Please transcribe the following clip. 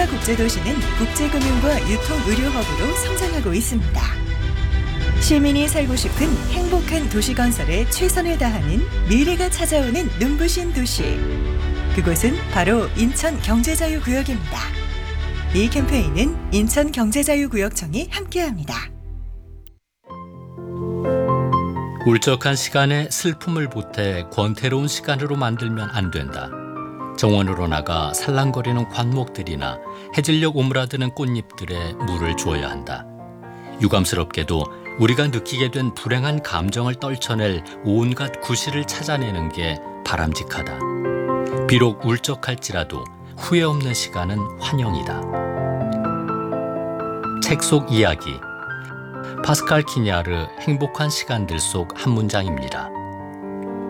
서울과 국제도시는 국제금융과 유통의료허브로 성장하고 있습니다. 시민이 살고 싶은 행복한 도시 건설에 최선을 다하는 미래가 찾아오는 눈부신 도시. 그곳은 바로 인천경제자유구역입니다. 이 캠페인은 인천경제자유구역청이 함께합니다. 울적한 시간에 슬픔을 보태 권태로운 시간으로 만들면 안 된다. 정원으로 나가 살랑거리는 관목들이나 해질녘 오므라드는 꽃잎들에 물을 주어야 한다. 유감스럽게도 우리가 느끼게 된 불행한 감정을 떨쳐낼 온갖 구실을 찾아내는 게 바람직하다. 비록 울적할지라도 후회 없는 시간은 환영이다. 책 속 이야기, 파스칼 키냐르 행복한 시간들 속 한 문장입니다.